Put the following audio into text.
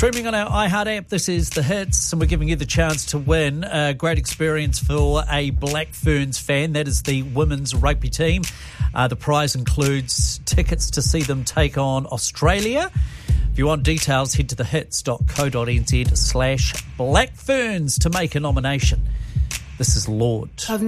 Streaming on our iHeart app, this is The Hits, and we're giving you the chance to win a great experience for a Black Ferns fan. That is the women's rugby team. The prize includes tickets to see them take on Australia. If you want details, head to thehits.co.nz/Black Ferns to make a nomination. This is Lord.